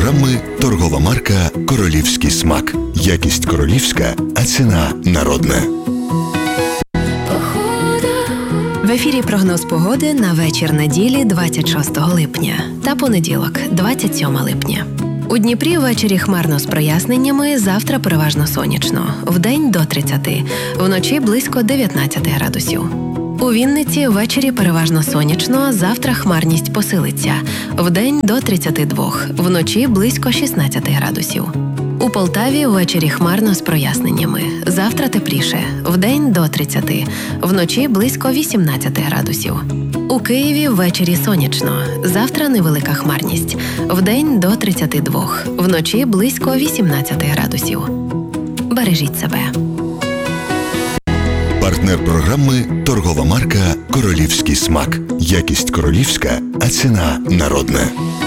програми торгова марка «Королівський смак». Якість королівська, а ціна народна. В ефірі прогноз погоди на вечір неділі 26 липня та понеділок 27 липня. У Дніпрі ввечері хмарно з проясненнями, завтра переважно сонячно. Вдень до 30, вночі близько 19 градусів. У Вінниці ввечері переважно сонячно, завтра хмарність посилиться. Вдень до 32, вночі близько 16 градусів. У Полтаві ввечері хмарно з проясненнями. Завтра тепліше. Вдень до 30, вночі близько 18 градусів. У Києві ввечері сонячно. Завтра невелика хмарність. Вдень до 32, вночі близько 18 градусів. Бережіть себе. Партнер програми торгова марка «Королівський смак». Якість королівська, а ціна народна.